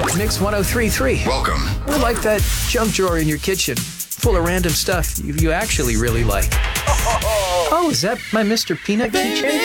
Mix 1033. Welcome. We're like that junk drawer in your kitchen, full of random stuff you actually really like. Oh, is that my Mr. Peanut keychain?